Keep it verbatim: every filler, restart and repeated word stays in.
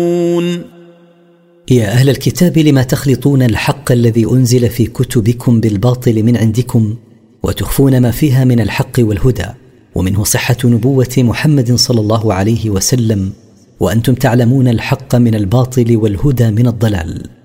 يا أهل الكتاب لما تخلطون الحق الذي أنزل في كتبكم بالباطل من عندكم وتخفون ما فيها من الحق والهدى، ومنه صحة نبوة محمد صلى الله عليه وسلم، وأنتم تعلمون الحق من الباطل والهدى من الضلال.